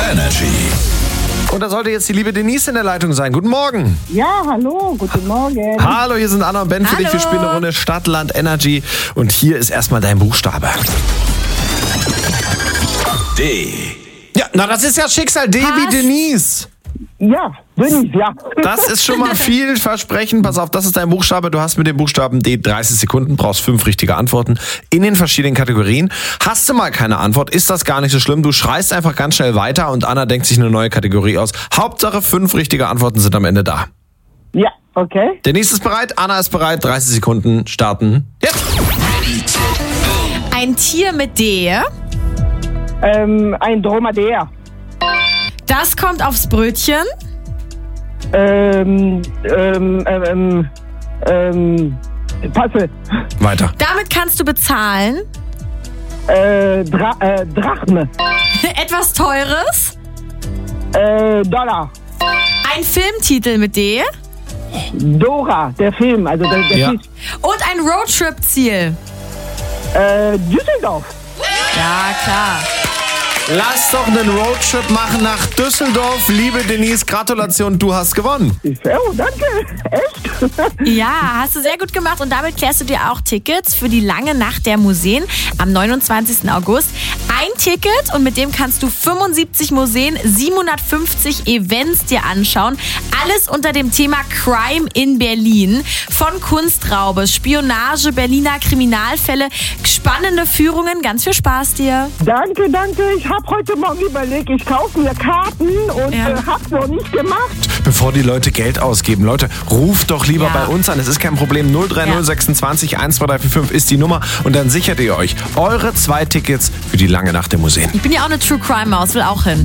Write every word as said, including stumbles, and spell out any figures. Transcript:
Energy. Und da sollte jetzt die liebe Denise in der Leitung sein. Guten Morgen. Ja, hallo, guten Morgen. Hallo, hier sind Anna und Ben für Hallo. dich. Wir spielen eine Runde Stadt, Land, Energy. Und hier ist erstmal dein Buchstabe. D. Ja, na das ist ja Schicksal. D wie Passt. Denise. Ja, bin ich, ja. Das ist schon mal vielversprechend. Pass auf, das ist dein Buchstabe. Du hast mit dem Buchstaben D dreißig Sekunden, brauchst fünf richtige Antworten in den verschiedenen Kategorien. Hast du mal keine Antwort, ist das gar nicht so schlimm. Du schreist einfach ganz schnell weiter und Anna denkt sich eine neue Kategorie aus. Hauptsache fünf richtige Antworten sind am Ende da. Ja, okay. Denise ist bereit, Anna ist bereit. dreißig Sekunden starten jetzt. Ein Tier mit D. Ähm, ein Dromedar. Das kommt aufs Brötchen. Ähm, ähm, ähm, ähm, passe. Weiter. Damit kannst du bezahlen. Äh, Dra äh, Drachme. Etwas Teures. Äh, Dollar. Ein Filmtitel mit D. Dora, der Film, also der, der Ja. Fisch. Und ein Roadtrip-Ziel. Äh, Düsseldorf. Ja, klar. Lass doch einen Roadtrip machen nach Düsseldorf. Liebe Denise, Gratulation, du hast gewonnen. Oh, danke. Echt? Ja, hast du sehr gut gemacht und damit klärst du dir auch Tickets für die lange Nacht der Museen am neunundzwanzigsten August. Ein Ticket und mit dem kannst du fünfundsiebzig Museen, siebenhundertfünfzig Events dir anschauen. Alles unter dem Thema Crime in Berlin. Von Kunstraube, Spionage, Berliner Kriminalfälle, spannende Führungen. Ganz viel Spaß dir. Danke, danke. Ich habe heute Morgen überlegt, ich kaufe mir Karten und Ja. äh, hab's noch nicht gemacht. Bevor die Leute Geld ausgeben, Leute, ruft doch lieber Ja. bei uns an. Es ist kein Problem. null drei null Ja. sechsundzwanzig eins zwei drei vier fünf ist die Nummer und dann sichert ihr euch eure zwei Tickets für die lange Nacht der Museen. Ich bin ja auch eine True Crime Maus, will auch hin.